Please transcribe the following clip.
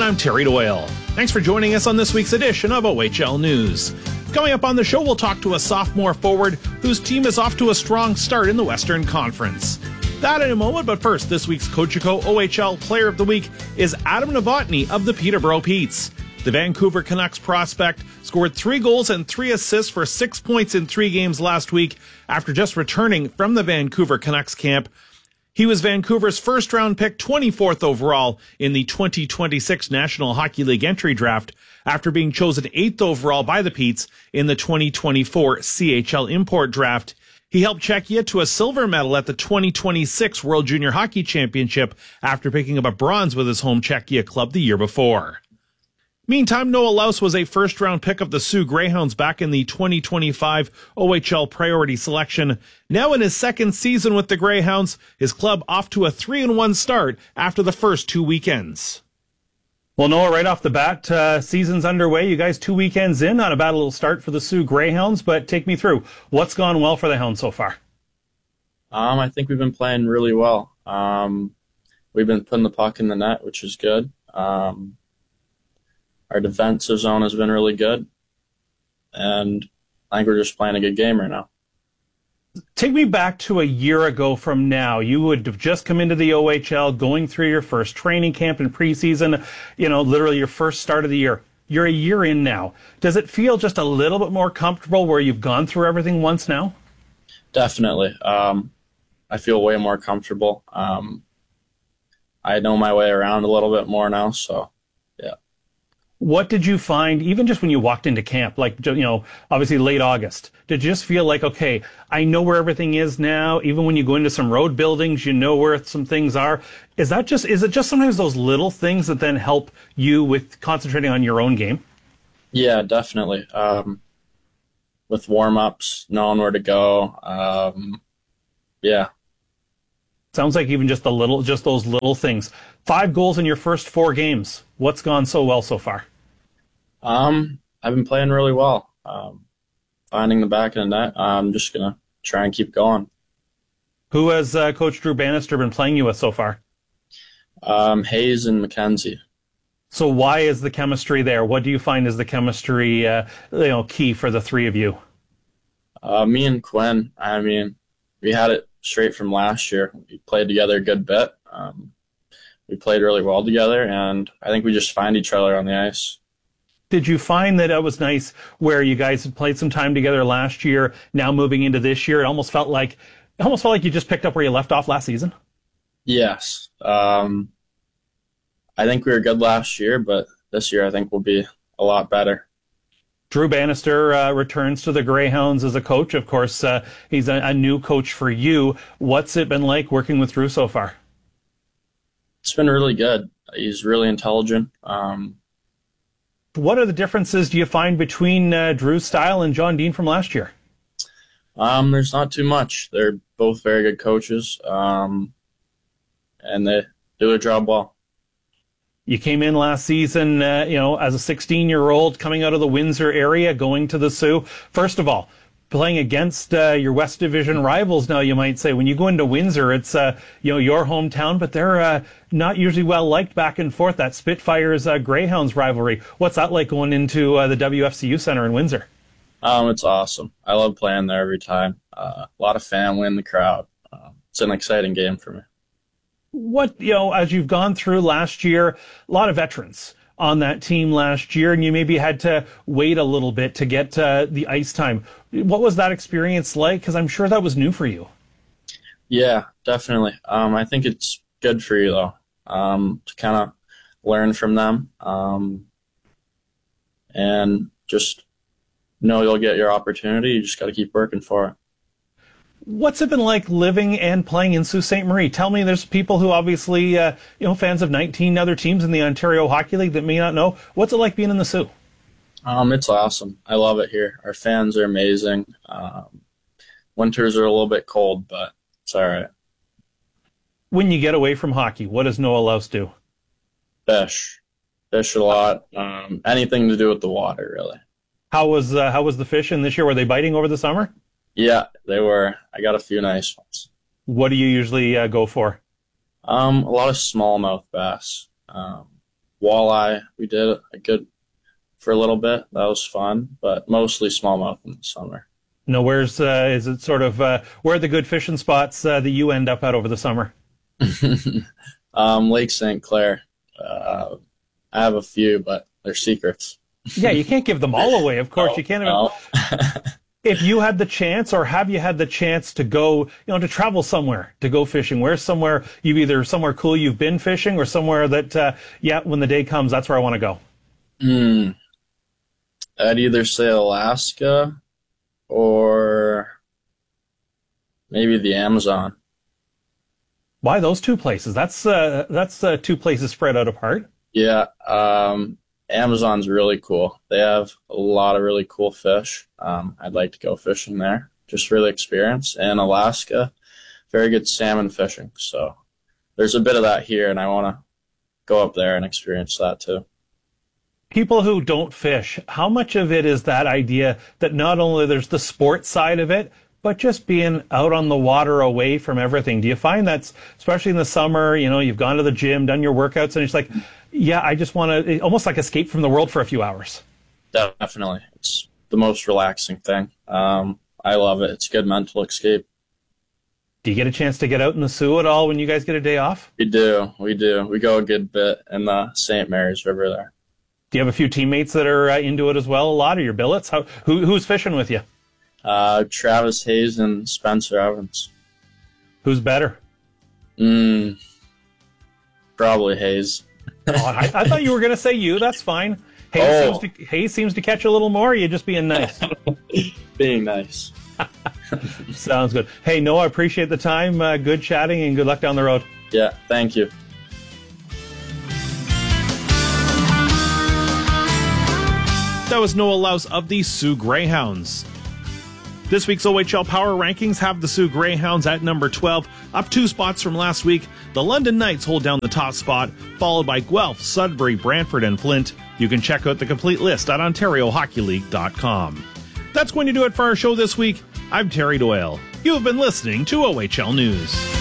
I'm Terry Doyle. Thanks for joining us on this week's edition of OHL News. Coming up on the show, we'll talk to a sophomore forward whose team is off to a strong start in the Western Conference. That in a moment, but first, this week's Cogeco OHL Player of the Week is Adam Novotny of the Peterborough Petes. The Vancouver Canucks prospect scored 3 goals and 3 assists for 6 points in 3 games last week after just returning from the Vancouver Canucks camp. He was Vancouver's first-round pick, 24th overall in the 2026 National Hockey League entry draft after being chosen 8th overall by the Petes in the 2024 CHL import draft. He helped Czechia to a silver medal at the 2026 World Junior Hockey Championship after picking up a bronze with his home Czechia club the year before. Meantime, Noah Laus was a first-round pick of the Sioux Greyhounds back in the 2025 OHL priority selection. Now in his second season with the Greyhounds, his club off to a 3-1 start after the first 2 weekends. Well, Noah, right off the bat, season's underway. You guys 2 weekends in, not a bad little start for the Sioux Greyhounds, but take me through. What's gone well for the Hounds so far? I think we've been playing really well. We've been putting the puck in the net, which is good. Our defensive zone has been really good, and I think we're just playing a good game right now. Take me back to a year ago from now. You would have just come into the OHL, going through your first training camp and preseason, literally your first start of the year. You're a year in now. Does it feel just a little bit more comfortable where you've gone through everything once now? Definitely. I feel way more comfortable. I know my way around a little bit more now, so yeah. What did you find, even just when you walked into camp, obviously late August, did you just feel like, okay, I know where everything is now, even when you go into some road buildings, you know where some things are? Is it just sometimes those little things that then help you with concentrating on your own game? Yeah, definitely. With warm-ups, knowing where to go, yeah. Sounds like even just those little things. 5 goals in your first 4 games. What's gone so well so far? I've been playing really well. Finding the back of the net. I'm just gonna try and keep going. Who has Coach Drew Bannister been playing you with so far? Hayes and McKenzie. So why is the chemistry there? What do you find is the chemistry key for the 3 of you? Me and Quinn. We had it straight from last year. We played together a good bit. We played really well together, and I think we just find each other on the ice. Did you find that it was nice where you guys had played some time together last year, now moving into this year? It almost felt like you just picked up where you left off last season? Yes. I think we were good last year, but this year I think we'll be a lot better. Drew Bannister returns to the Greyhounds as a coach. Of course, he's a new coach for you. What's it been like working with Drew so far? It's been really good. He's really intelligent. What are the differences do you find between Drew's style and John Dean from last year? There's not too much. They're both very good coaches, and they do their job well. You came in last season, as a 16-year-old coming out of the Windsor area, going to the Sioux. First of all, playing against your West Division rivals now, you might say. When you go into Windsor, it's your hometown, but they're not usually well liked back and forth. That Spitfires Greyhounds rivalry. What's that like going into the WFCU Center in Windsor? It's awesome. I love playing there every time. A lot of family in the crowd. It's an exciting game for me. What, as you've gone through last year, a lot of veterans on that team last year, and you maybe had to wait a little bit to get the ice time. What was that experience like? Because I'm sure that was new for you. Yeah, definitely. I think it's good for you, though, to kind of learn from them and just know you'll get your opportunity. You just got to keep working for it. What's it been like living and playing in Sault Ste. Marie? Tell me, there's people who obviously, fans of 19 other teams in the Ontario Hockey League that may not know. What's it like being in the Sioux? It's awesome. I love it here. Our fans are amazing. Winters are a little bit cold, but it's all right. When you get away from hockey, what does Noah Laus do? Fish a lot. Anything to do with the water, really. How was the fishing this year? Were they biting over the summer? Yeah, they were. I got a few nice ones. What do you usually go for? A lot of smallmouth bass. walleye. We did a good for a little bit. That was fun, but mostly smallmouth in the summer. No, where's is it sort of where are the good fishing spots that you end up at over the summer? Lake St. Clair. I have a few, but they're secrets. Yeah, you can't give them all away. Of course, you can't. No. If you had the chance, or have you had the chance to go, to travel somewhere, to go fishing, where's somewhere you've either somewhere cool you've been fishing, or somewhere that, when the day comes, that's where I want to go? I'd either say Alaska or maybe the Amazon. Why those two places? That's two places spread out apart. Yeah, Amazon's really cool. They have a lot of really cool fish. I'd like to go fishing there, just really experience. And Alaska, very good salmon fishing. So there's a bit of that here, and I want to go up there and experience that too. People who don't fish, how much of it is that idea that not only there's the sports side of it, but just being out on the water away from everything? Do you find that's, especially in the summer, you've gone to the gym, done your workouts, and it's like, yeah, I just want to almost like escape from the world for a few hours? Definitely. It's the most relaxing thing. I love it. It's a good mental escape. Do you get a chance to get out in the Soo at all when you guys get a day off? We do. We go a good bit in the St. Mary's River there. Do you have a few teammates that are into it as well? A lot of your billets? Who's fishing with you? Travis Hayes and Spencer Evans. Who's better? Probably Hayes. I thought you were going to say you. That's fine. Hayes seems to catch a little more. Or you just being nice? Being nice. Sounds good. Hey, Noah, I appreciate the time. Good chatting, and good luck down the road. Yeah, thank you. That was Noah Laus of the Soo Greyhounds. This week's OHL Power Rankings have the Soo Greyhounds at number 12, up 2 spots from last week. The London Knights hold down the top spot, followed by Guelph, Sudbury, Brantford, and Flint. You can check out the complete list at OntarioHockeyLeague.com. That's going to do it for our show this week. I'm Terry Doyle. You have been listening to OHL News.